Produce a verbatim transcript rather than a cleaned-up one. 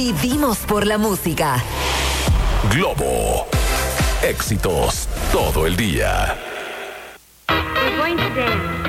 Vivimos por la música. Globo. Éxitos todo el día. We're going to dance.